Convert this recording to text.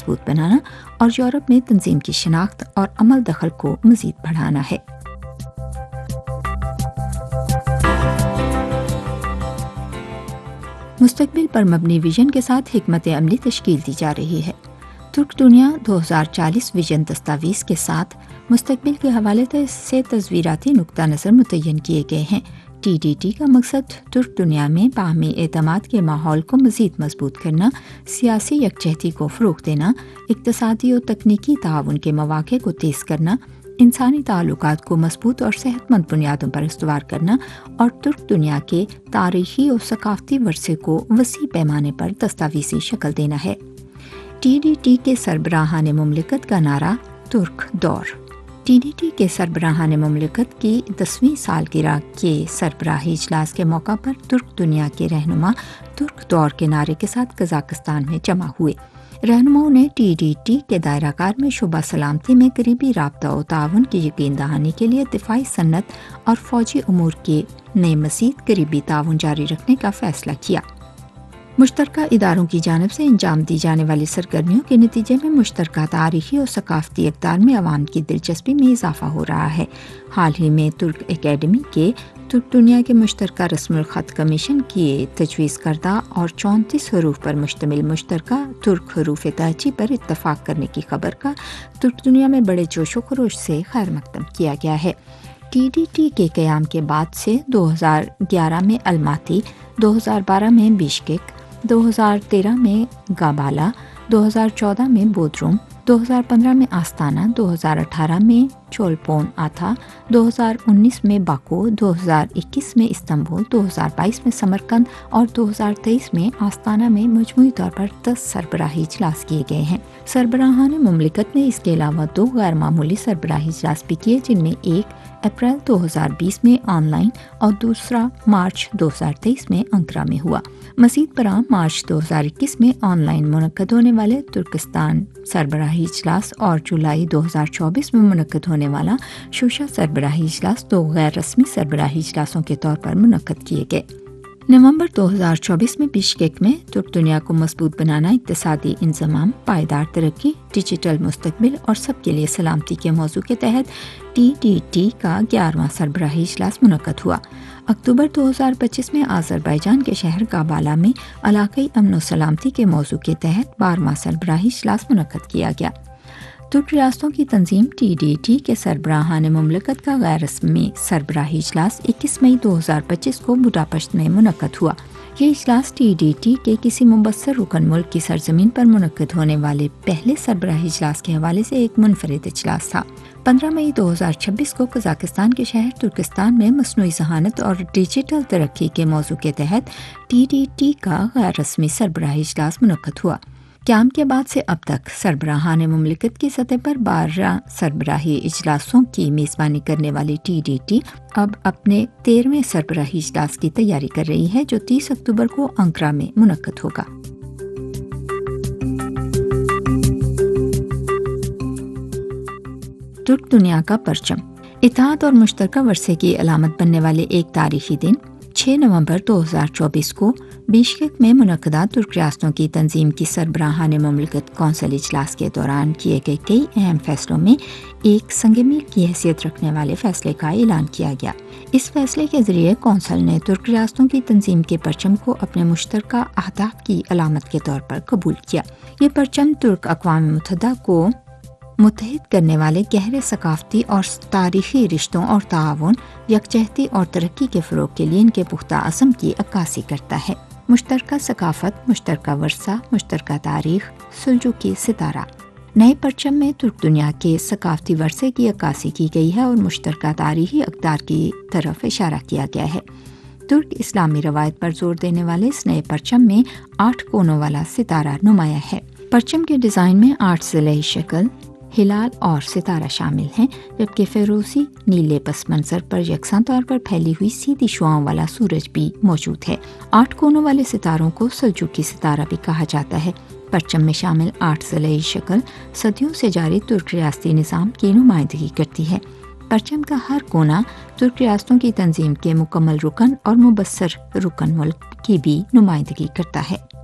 مضبوط بنانا اور یورپ میں تنظیم کی شناخت اور عمل دخل کو مزید بڑھانا ہے۔ مستقبل پر مبنی ویژن کے ساتھ حکمت عملی تشکیل دی جا رہی ہے۔ ترک دنیا 2040 ویژن دستاویز کے ساتھ مستقبل کے حوالے سے تصویراتی نقطہ نظر متعین کیے گئے ہیں۔ TDT کا مقصد ترک دنیا میں باہمی اعتماد کے ماحول کو مزید مضبوط کرنا، سیاسی یکجہتی کو فروغ دینا، اقتصادی اور تکنیکی تعاون کے مواقع کو تیز کرنا، انسانی تعلقات کو مضبوط اور صحت مند بنیادوں پر استوار کرنا اور ترک دنیا کے تاریخی اور ثقافتی ورثے کو وسیع پیمانے پر دستاویزی شکل دینا ہے۔ TDT کے سربراہان مملکت کا نعرہ ترک دور۔ TDT کے سربراہان مملکت کی 10ویں سالگرہ کے سربراہی اجلاس کے موقع پر ترک دنیا کے رہنما ترک دور کے نعرے کے ساتھ قزاقستان میں جمع ہوئے۔ رہنماؤں نے TDT کے دائرہ کار میں شعبہ سلامتی میں قریبی رابطہ و تعاون کی یقین دہانی کے لیے دفاعی صنعت اور فوجی امور کے نئے مزید قریبی تعاون جاری رکھنے کا فیصلہ کیا۔ مشترکہ اداروں کی جانب سے انجام دی جانے والی سرگرمیوں کے نتیجے میں مشترکہ تاریخی اور ثقافتی اقدار میں عوام کی دلچسپی میں اضافہ ہو رہا ہے۔ حال ہی میں ترک اکیڈمی کے ترک دنیا کے مشترکہ رسم الخط کمیشن کی تجویز کردہ اور 34 حروف پر مشتمل مشترکہ ترک حروف تہجی پر اتفاق کرنے کی خبر کا ترک دنیا میں بڑے جوش و خروش سے خیر مقدم کیا گیا ہے۔ TDT کے قیام کے بعد سے 2011 میں الماتی، 2012 میں بیشکک، 2013 میں گابالا، 2014 میں بودروم، 2015 میں آستانہ، 2018 میں چولپون آتھا، 2019 میں باکو، 2021 میں استنبول، 2022 میں سمرقند اور 2023 میں آستانہ میں مجموعی طور پر 10 سربراہی اجلاس کیے گئے ہیں۔ سربراہان مملکت نے اس کے علاوہ 2 غیر معمولی سربراہی اجلاس بھی کیے، جن میں ایک اپریل 2020 میں آن لائن اور دوسرا مارچ 2023 میں انقرہ میں ہوا۔ مزید برآں مارچ 2021 میں آن لائن منعقد ہونے والے ترکستان سربراہی اجلاس اور جولائی 2024 میں منعقد ہونے والا شوشا سربراہی اجلاس 2 غیر رسمی سربراہی اجلاسوں کے طور پر منعقد کیے گئے۔ نومبر 2024 میں بیشکیک میں ترک دنیا کو مضبوط بنانا، اقتصادی انضمام، پائیدار ترقی، ڈیجیٹل مستقبل اور سب کے لیے سلامتی کے موضوع کے تحت TDT کا 11واں سربراہی اجلاس منعقد ہوا۔ اکتوبر 2025 میں آذربائیجان کے شہر کابالا میں علاقائی امن و سلامتی کے موضوع کے تحت 12واں سربراہی اجلاس منعقد کیا گیا۔ ترک ریاستوں کی تنظیم TDT کے سربراہان مملکت کا غیر رسمی سربراہی اجلاس 21 مئی 2025 کو بڈاپشت میں منعقد ہوا۔ یہ اجلاس TDT کے کسی مبصر رکن ملک کی سرزمین پر منعقد ہونے والے پہلے سربراہی اجلاس کے حوالے سے ایک منفرد اجلاس تھا۔ 15 مئی 2026 کو قزاقستان کے شہر ترکستان میں مصنوعی ذہانت اور ڈیجیٹل ترقی کے موضوع کے تحت TDT کا غیر رسمی سربراہی اجلاس منعقد ہوا۔ قیام کے بعد سے اب تک سربراہان مملکت کی سطح پر 12 سربراہی اجلاسوں کی میزبانی کرنے والی TDT اب اپنے 13ویں سربراہی اجلاس کی تیاری کر رہی ہے، جو 30 اکتوبر کو انقرہ میں منعقد ہوگا۔ ترک دنیا کا پرچم، اتحاد اور مشترکہ ورثے کی علامت بننے والے ایک تاریخی دن 6 نومبر 2024 کو بیشکک میں منعقدہ ترک ریاستوں کی تنظیم کی سربراہان مملکت کونسل اجلاس کے دوران کیے گئے کئی اہم فیصلوں میں ایک سنگ میل کی حیثیت رکھنے والے فیصلے کا اعلان کیا گیا۔ اس فیصلے کے ذریعے کونسل نے ترک ریاستوں کی تنظیم کے پرچم کو اپنے مشترکہ اہداف کی علامت کے طور پر قبول کیا۔ یہ پرچم ترک اقوام متحدہ کو متحد کرنے والے گہرے ثقافتی اور تاریخی رشتوں اور تعاون، یکجہتی اور ترقی کے فروغ کے لیے ان کے پختہ عزم کی عکاسی کرتا ہے۔ مشترکہ ثقافت، مشترکہ ورثہ، مشترکہ تاریخ، سلجوقی ستارہ۔ نئے پرچم میں ترک دنیا کے ثقافتی ورثے کی عکاسی کی گئی ہے اور مشترکہ تاریخی اقدار کی طرف اشارہ کیا گیا ہے۔ ترک اسلامی روایت پر زور دینے والے اس نئے پرچم میں 8 کونوں والا ستارہ نمایاں ہے۔ پرچم کے ڈیزائن میں 8 ضلعی شکل، ہلال اور ستارہ شامل ہیں، جبکہ فیروزی نیلے پس منظر پر یکساں طور پر پھیلی ہوئی سیدھی شعاؤں والا سورج بھی موجود ہے۔ 8 کونوں والے ستاروں کو سلجوقی ستارہ بھی کہا جاتا ہے۔ پرچم میں شامل 8 ضلعی شکل صدیوں سے جاری ترک ریاستی نظام کی نمائندگی کرتی ہے۔ پرچم کا ہر کونا ترک ریاستوں کی تنظیم کے مکمل رکن اور مبصر رکن ملک کی بھی نمائندگی کرتا ہے۔